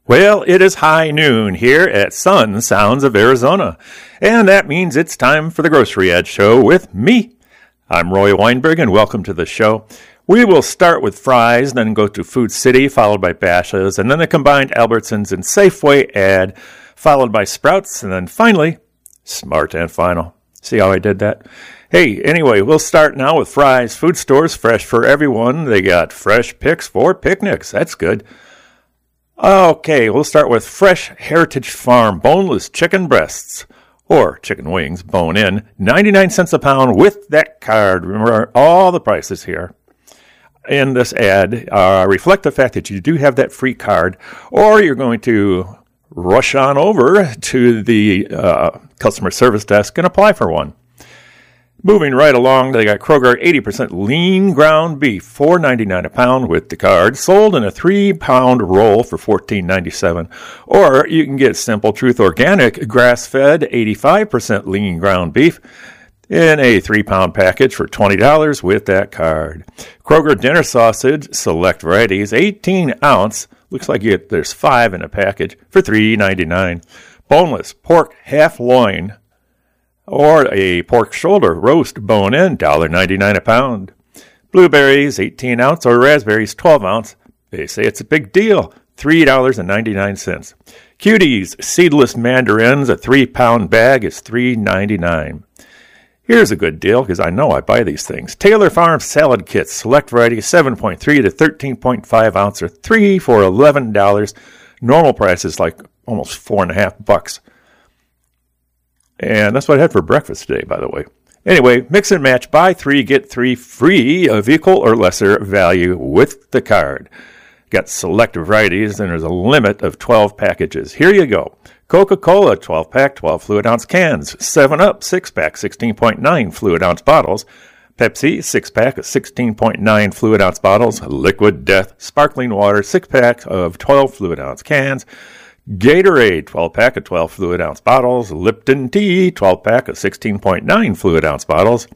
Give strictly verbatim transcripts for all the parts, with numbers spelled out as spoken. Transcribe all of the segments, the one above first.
Well, it is high noon here at Sun Sounds of Arizona, and that means it's time for the Grocery Ad Show with me. I'm Roy Weinberg, and welcome to the show. We will start with Fry's, then go to Food City, followed by Bashas', and then the combined Albertsons and Safeway ad, followed by Sprouts, and then finally, Smart and Final. See how I did that? Hey, anyway, we'll start now with Fry's Food Stores, fresh for everyone. They got fresh picks for picnics. That's good. Okay, we'll start with Fresh Heritage Farm boneless chicken breasts, or chicken wings, bone-in, ninety-nine cents a pound with that card. Remember, all the prices here in this ad uh, reflect the fact that you do have that free card, or you're going to rush on over to the uh, customer service desk and apply for one. Moving right along, they got Kroger eighty percent lean ground beef, four ninety-nine a pound with the card, sold in a three-pound roll for fourteen ninety-seven. Or you can get Simple Truth Organic grass-fed eighty-five percent lean ground beef in a three-pound package for twenty dollars with that card. Kroger dinner sausage, select varieties, eighteen ounce, looks like you get, there's five in a package, for three ninety-nine. Boneless pork half loin, or a pork shoulder roast bone-in, one dollar ninety-nine a pound. Blueberries, eighteen ounce, or raspberries, twelve ounce. They say it's a big deal, three dollars and ninety-nine cents. Cuties, seedless mandarins, a three-pound bag is three ninety-nine. Here's a good deal, because I know I buy these things. Taylor Farm salad kits, select variety, seven point three to thirteen point five ounce, or three for eleven dollars. Normal price is like almost four and a half bucks. And that's what I had for breakfast today, by the way. Anyway, mix and match, buy three, get three free of equal or lesser value with the card. Got select varieties, and there's a limit of twelve packages. Here you go. Coca-Cola, twelve-pack, twelve fluid-ounce cans. seven up, six-pack, sixteen point nine fluid-ounce bottles. Pepsi, six-pack, sixteen point nine fluid-ounce bottles. Liquid Death, sparkling water, six-pack of twelve fluid-ounce cans. Gatorade, twelve-pack of twelve fluid-ounce bottles. Lipton Tea, twelve-pack of sixteen point nine fluid-ounce bottles.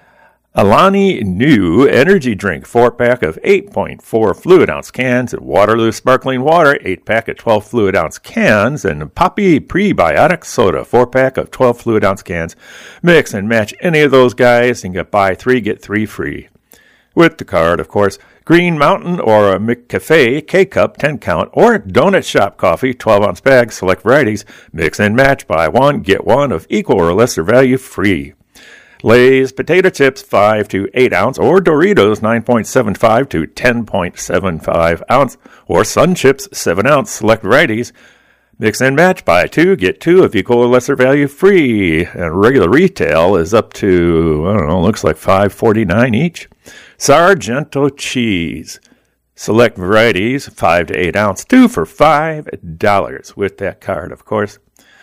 Alani New Energy Drink, four-pack of eight point four fluid-ounce cans. Waterloo Sparkling Water, eight-pack of twelve fluid-ounce cans. And Poppy Prebiotic Soda, four-pack of twelve fluid-ounce cans. Mix and match any of those guys and get buy three, get three free. With the card, of course. Green Mountain or a McCafe K-Cup ten count, or Donut Shop Coffee twelve ounce bag, select varieties, mix and match, buy one, get one of equal or lesser value free. Lay's Potato Chips five to eight ounce, or Doritos nine point seven five to ten point seven five ounce, or Sun Chips seven ounce, select varieties, mix and match, buy two, get two of equal or lesser value free. And regular retail is up to, I don't know, looks like five forty-nine each. Sargento cheese, select varieties, five to eight ounce, two for five dollars with that card, of course.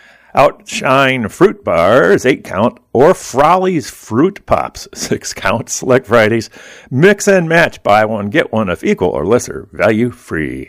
Outshine fruit bars, eight count, or Frolly's fruit pops, six count, select varieties, mix and match, buy one, get one of equal or lesser value free.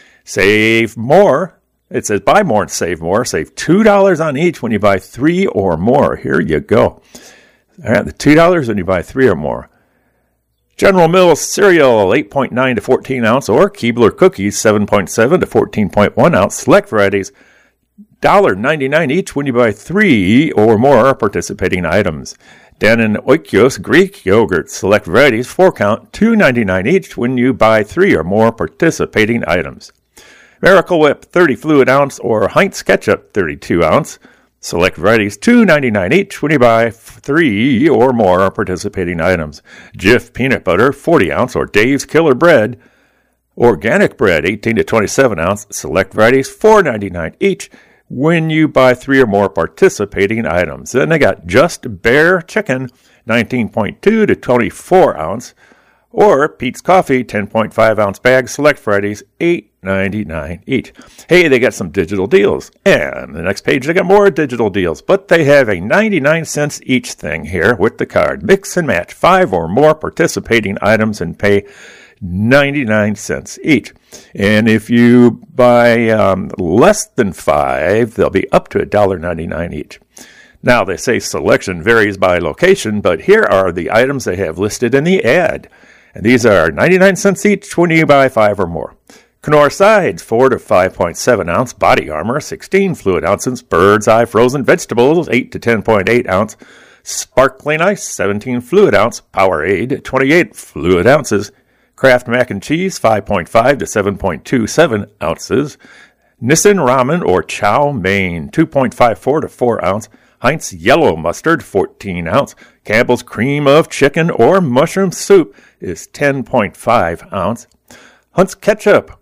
Save more. It says buy more and save more. Save two dollars on each when you buy three or more. Here you go. All right, the two dollars when you buy three or more. General Mills cereal, eight point nine to fourteen ounce, or Keebler cookies, seven point seven to fourteen point one ounce, select varieties, one dollar ninety-nine each when you buy three or more participating items. Dannon Oikos Greek yogurt, select varieties, four count, two ninety-nine each when you buy three or more participating items. Miracle Whip, thirty fluid ounce, or Heinz ketchup, thirty-two ounce. Select varieties, two ninety-nine each when you buy three or more participating items. Jif peanut butter, forty ounce, or Dave's Killer Bread, organic bread, eighteen to twenty-seven ounce. Select varieties, four ninety-nine each when you buy three or more participating items. Then they got Just Bear Chicken, nineteen point two to twenty-four ounce, or Pete's Coffee, ten point five ounce bag, select varieties, eight ninety-nine each. Hey, they got some digital deals. And the next page, they got more digital deals. But they have a ninety-nine cents each thing here with the card. Mix and match five or more participating items and pay ninety-nine cents each. And if you buy um, less than five, they'll be up to one dollar ninety-nine each. Now, they say selection varies by location, but here are the items they have listed in the ad. And these are ninety-nine cents each when you buy five or more. Knorr sides, four to five point seven ounce. Body armor, sixteen fluid ounces. Bird's Eye frozen vegetables, eight to ten point eight ounce. Sparkling Ice, seventeen fluid ounce. Powerade, twenty-eight fluid ounces. Kraft Mac and Cheese, five point five to seven point two seven ounces. Nissin Ramen or Chow Mein, two point five four to four ounce. Heinz Yellow Mustard, fourteen ounce. Campbell's Cream of Chicken or Mushroom Soup is ten point five ounce. Hunt's Ketchup,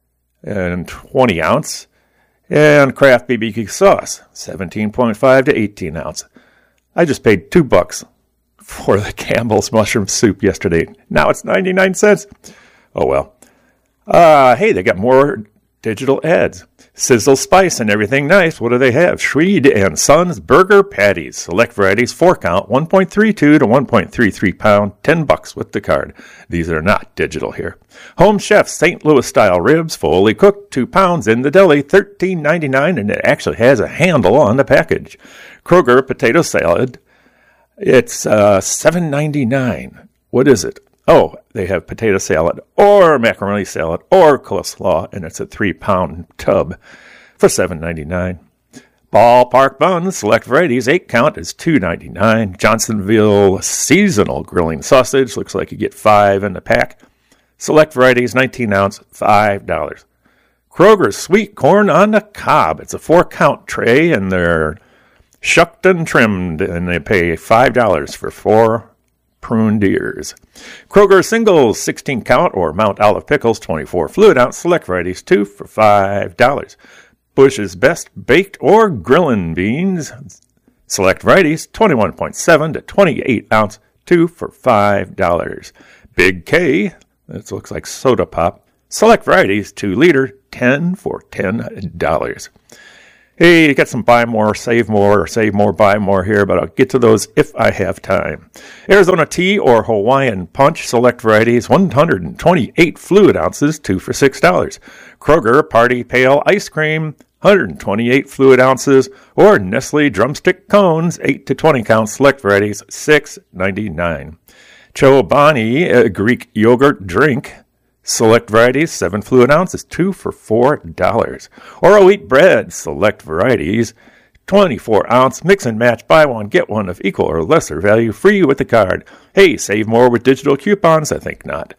and twenty ounce. And Kraft B B Q Sauce, seventeen point five to eighteen ounce. I just paid two bucks for the Campbell's Mushroom Soup yesterday. Now it's ninety-nine cents. Oh, well. Uh, hey, they got more digital ads. Sizzle Spice and everything nice. What do they have? Schweed and Sons Burger Patties. Select varieties, four count, one point three two to one point three three pound, ten bucks with the card. These are not digital here. Home Chef Saint Louis style ribs, fully cooked, two pounds in the deli, thirteen ninety-nine, and it actually has a handle on the package. Kroger potato salad, it's uh, seven ninety-nine. What is it? Oh, they have potato salad or macaroni salad or coleslaw, and it's a three-pound tub for seven ninety-nine. Ballpark Buns, select varieties, eight count is two ninety-nine. Johnsonville seasonal grilling sausage, looks like you get five in the pack. Select varieties, nineteen ounce, five dollars. Kroger's sweet corn on the cob, it's a four-count tray, and they're shucked and trimmed, and they pay five dollars for four pruned ears. Kroger singles, sixteen count or Mount Olive pickles, twenty-four fluid ounce. Select varieties, two for five dollars. Bush's Best baked or grilling beans. Select varieties, twenty-one point seven to twenty-eight ounce, two for five dollars. Big K, this looks like soda pop. Select varieties, two liter, ten for ten dollars. Hey, you got some buy more, save more, or save more, buy more here, but I'll get to those if I have time. Arizona Tea or Hawaiian Punch, select varieties, one hundred twenty-eight fluid ounces, two for six dollars. Kroger Party Pale Ice Cream, one hundred twenty-eight fluid ounces, or Nestle Drumstick Cones, eight to twenty count, select varieties, six ninety-nine. Chobani uh, Greek Yogurt Drink, select varieties, seven fluid ounces, two for four dollars. Oro Wheat Bread, select varieties, twenty-four ounce, mix and match, buy one, get one of equal or lesser value, free with the card. Hey, save more with digital coupons? I think not.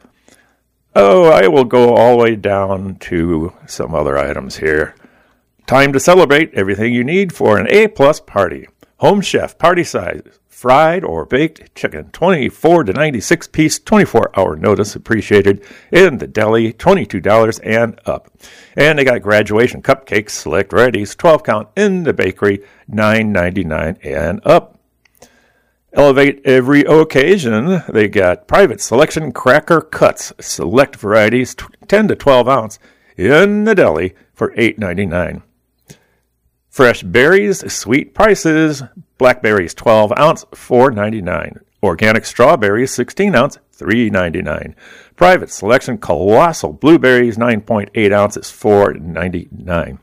Oh, I will go all the way down to some other items here. Time to celebrate everything you need for an A-plus party. Home Chef, party size, fried or baked chicken, twenty-four to ninety-six piece, twenty-four hour notice appreciated in the deli, twenty-two dollars and up. And they got graduation cupcakes, select varieties, twelve count in the bakery, nine ninety-nine and up. Elevate every occasion. They got private selection cracker cuts, select varieties, ten to twelve ounce in the deli for eight ninety-nine. Fresh berries, sweet prices. Blackberries, twelve ounce, four ninety-nine. Organic strawberries, sixteen ounce, three ninety-nine. Private selection colossal blueberries, nine point eight ounces, four ninety-nine.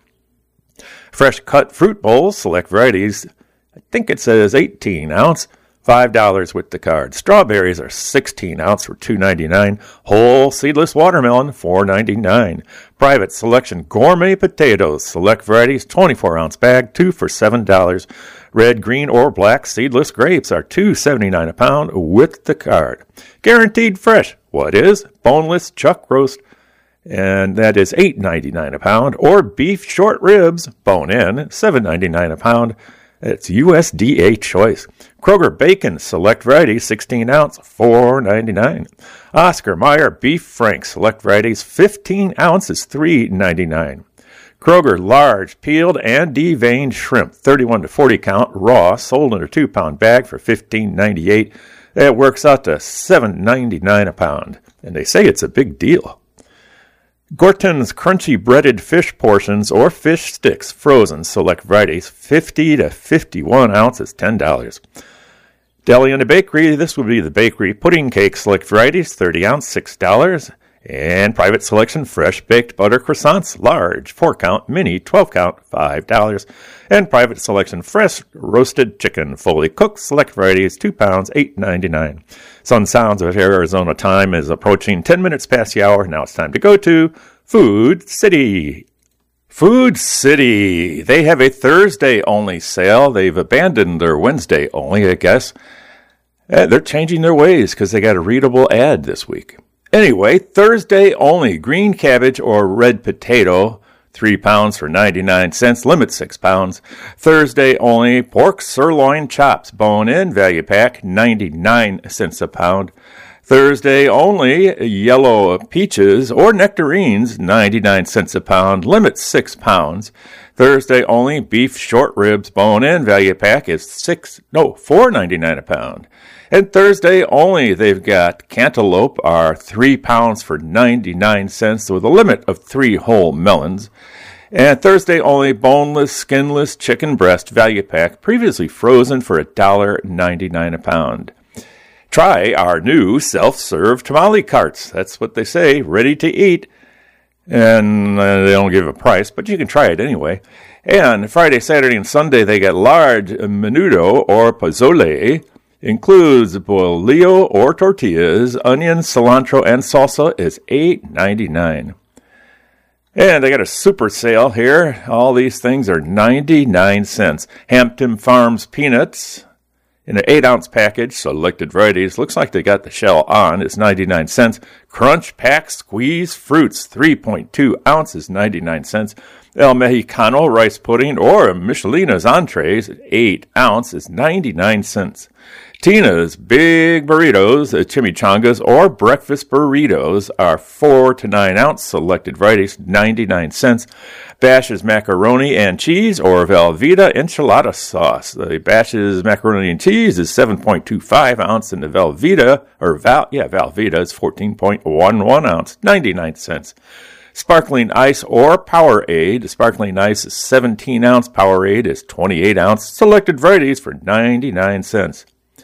Fresh cut fruit bowls, select varieties. I think it says eighteen ounce, five dollars with the card. Strawberries are sixteen ounce for two ninety-nine. Whole seedless watermelon, four ninety-nine. Private selection gourmet potatoes, select varieties, twenty-four ounce bag, two for seven dollars. Red, green, or black seedless grapes are two seventy-nine a pound with the card. Guaranteed fresh. What is? Boneless chuck roast, and that is eight ninety-nine a pound. Or beef short ribs, bone in, seven ninety-nine a pound. It's U S D A choice. Kroger bacon, select varieties, sixteen ounce, four ninety-nine. Oscar Mayer beef frank, select varieties, fifteen ounces, three ninety-nine. Kroger large peeled and deveined shrimp, thirty-one to forty count, raw, sold in a two pound bag for fifteen ninety-eight. That works out to seven ninety-nine a pound, and they say it's a big deal. Gorton's crunchy breaded fish portions or fish sticks, frozen, select varieties, fifty to fifty-one ounces, ten dollars. Deli and a bakery, this would be the bakery pudding cake, select varieties, thirty ounce, six dollars. And private selection fresh baked butter croissants, large, four count, mini, twelve count, five dollars. And private selection fresh roasted chicken, fully cooked, select varieties, two pounds, eight ninety-nine. Sun Sounds of Arizona time is approaching ten minutes past the hour. Now it's time to go to Food City. Food City. They have a Thursday-only sale. They've abandoned their Wednesday-only, I guess. Uh, they're changing their ways because they got a readable ad this week. Anyway, Thursday only. Green cabbage or red potato, three pounds for ninety-nine cents. Limit six pounds. Thursday only. Pork sirloin chops, bone-in, value pack, ninety-nine cents a pound. Thursday only, yellow peaches or nectarines, ninety-nine cents a pound, limit six pounds. Thursday only, beef short ribs, bone-in, value pack is six, no, four ninety-nine a pound. And Thursday only, they've got cantaloupe are three pounds for ninety-nine cents with a limit of three whole melons. And Thursday only, boneless, skinless chicken breast value pack, previously frozen for one dollar ninety-nine a pound. Try our new self-serve tamale carts. That's what they say, ready to eat. And uh, they don't give a price, but you can try it anyway. And Friday, Saturday, and Sunday, they got large menudo or pozole. Includes bolillo or tortillas, onions, cilantro, and salsa is eight ninety-nine. And they got a super sale here. All these things are ninety-nine cents. Hampton Farms peanuts in an eight ounce package, selected varieties. Looks like they got the shell on. It's ninety-nine cents. Crunch Pack Squeeze Fruits, three point two ounces, ninety-nine cents. El Mexicano rice pudding or Michelina's entrees, eight ounce, is ninety-nine cents. Tina's Big Burritos, chimichangas, or breakfast burritos are four to nine ounce, selected varieties, ninety-nine cents. Bash's Macaroni and Cheese or Velveeta Enchilada Sauce. The Bash's Macaroni and Cheese is seven point two five ounce, and the Velveeta, or Val, yeah, Velveeta is fourteen point one one ounce, ninety-nine cents. Sparkling Ice or Powerade. Sparkling Ice is seventeen ounce, Powerade is twenty-eight ounce, selected varieties for ninety-nine cents.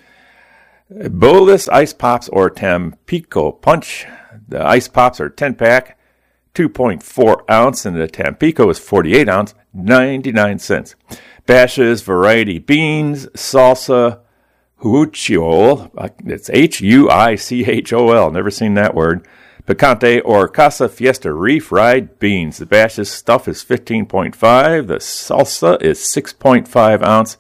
Bolus Ice Pops or Tampico Punch. The Ice Pops are ten pack, two point four ounce, and the Tampico is forty-eight ounce, ninety-nine cents. Bash's Variety Beans, Salsa Huichol, it's H U I C H O L, never seen that word. Picante or Casa Fiesta refried beans. The Bash's stuff is fifteen point five, the salsa is six point five ounce,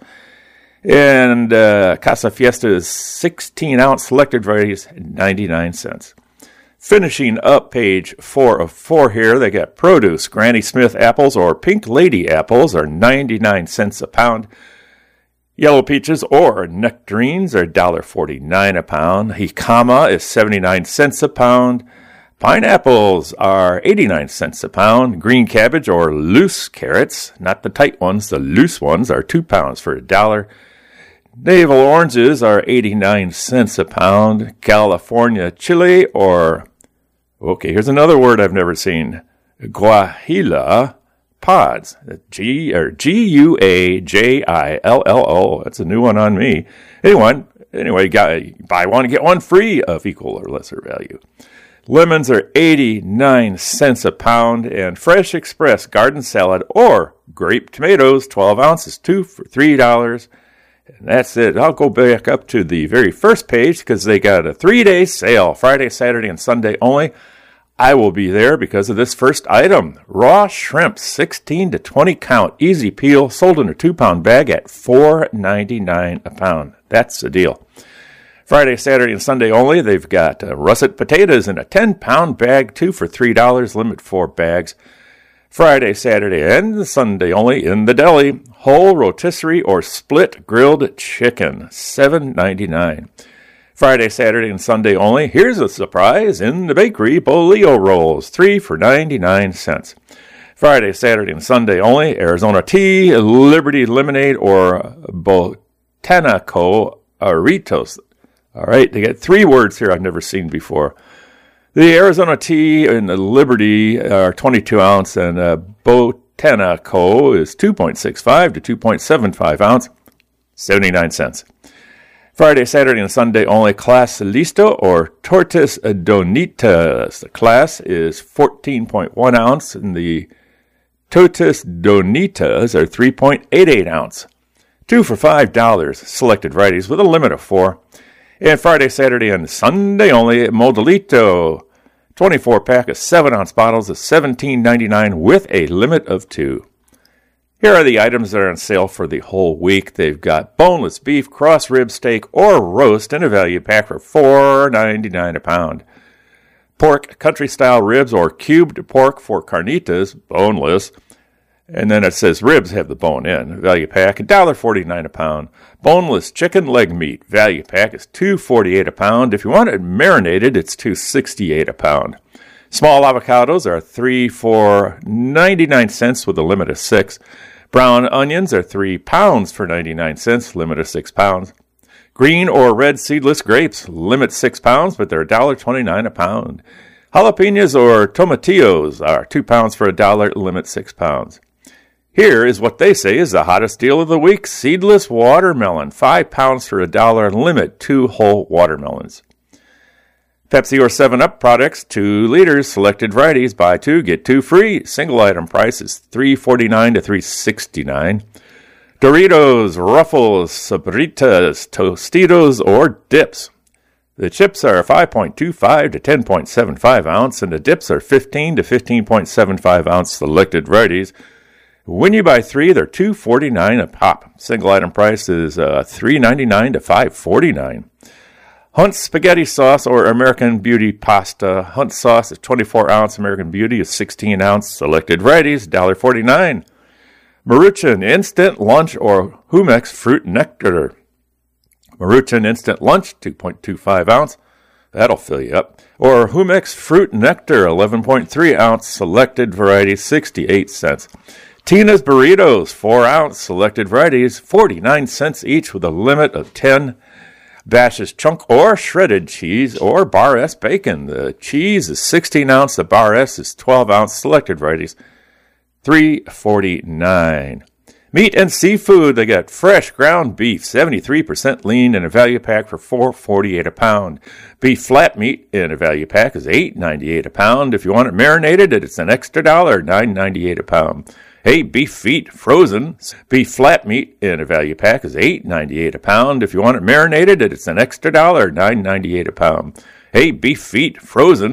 and uh, Casa Fiesta is sixteen ounce, selected varieties, ninety-nine cents. Finishing up page four of four here, they got produce. Granny Smith apples or Pink Lady apples are ninety-nine cents a pound. Yellow peaches or nectarines are one dollar forty-nine a pound. Jicama is seventy-nine cents a pound. Pineapples are eighty-nine cents a pound. Green cabbage or loose carrots, not the tight ones, the loose ones, are two pounds for a dollar. Navel oranges are eighty-nine cents a pound. California chili or, okay, here's another word I've never seen, guajilla pods. G or G U A J I L L O. That's a new one on me. Anyway, anyway, got buy one get one free of equal or lesser value. Lemons are eighty-nine cents a pound, and Fresh Express garden salad or grape tomatoes, twelve ounces, two for three dollars. And that's it. I'll go back up to the very first page because they got a three-day sale, Friday, Saturday, and Sunday only. I will be there because of this first item. Raw shrimp, sixteen to twenty count, easy peel, sold in a two-pound bag at four ninety-nine a pound. That's the deal. Friday, Saturday, and Sunday only, they've got uh, russet potatoes in a ten-pound bag, two for three dollars, limit four bags. Friday, Saturday, and Sunday only in the deli, whole rotisserie or split grilled chicken, seven ninety-nine. Friday, Saturday, and Sunday only, here's a surprise, in the bakery, bolillo rolls, three for ninety-nine cents. Friday, Saturday, and Sunday only, Arizona tea, Liberty lemonade, or Botanico Aritos. All right, they got three words here I've never seen before. The Arizona tea and the Liberty are twenty-two ounce, and uh, Botanico is two point six five to two point seven five ounce, seventy-nine cents. Friday, Saturday, and Sunday only, Class Listo or Tortas Donitas. The class is fourteen point one ounce, and the Tortas Donitas are three point eight eight ounce. Two for five dollars, selected varieties with a limit of four. And Friday, Saturday, and Sunday only, Modelito twenty-four pack of seven ounce bottles of seventeen ninety-nine with a limit of two. Here are the items that are on sale for the whole week. They've got boneless beef, cross rib steak, or roast in a value pack for four ninety-nine a pound. Pork, country-style ribs, or cubed pork for carnitas, boneless. And then it says ribs have the bone in. Value pack, one forty-nine a pound. Boneless chicken leg meat. Value pack is two forty-eight a pound. If you want it marinated, it's two sixty-eight a pound. Small avocados are three for ninety-nine cents with a limit of six. Brown onions are three pounds for ninety-nine cents, limit of six pounds. Green or red seedless grapes, limit six pounds, but they're one twenty-nine a pound. Jalapenos or tomatillos are two pounds for a dollar, limit six pounds. Here is what they say is the hottest deal of the week. Seedless watermelon, five pounds for a dollar, limit two whole watermelons. Pepsi or seven up products, two liters, selected varieties, buy two, get two free. Single item price is three forty-nine to three sixty-nine. Doritos, Ruffles, Sabritas, Tostitos, or dips. The chips are five point two five to ten point seven five ounce, and the dips are fifteen to fifteen point seven five ounce selected varieties. When you buy three, they're two forty-nine a pop. Single item price is uh, three ninety-nine to five forty-nine. Hunt's spaghetti sauce or American Beauty pasta. Hunt sauce is twenty-four ounce. American Beauty is sixteen ounce. Selected varieties, one forty-nine. Maruchan Instant Lunch or Humex Fruit Nectar. Maruchan Instant Lunch, two point two five ounce. That'll fill you up. Or Humex Fruit Nectar, eleven point three ounce. Selected varieties, sixty-eight cents. Tina's Burritos, four ounce. Selected varieties, forty-nine cents each with a limit of ten. Bash's chunk or shredded cheese or Bar S bacon. The cheese is sixteen ounce. The Bar S is twelve ounce. Selected varieties, three forty-nine. Meat and seafood. They got fresh ground beef, seventy-three percent lean in a value pack for four forty-eight a pound. Beef flat meat in a value pack is eight ninety-eight a pound. If you want it marinated, it's an extra dollar, nine ninety-eight a pound. Hey, beef feet, frozen. Beef flat meat in a value pack is eight ninety-eight a pound. If you want it marinated, it's an extra dollar, nine ninety-eight a pound. Hey, beef feet, frozen.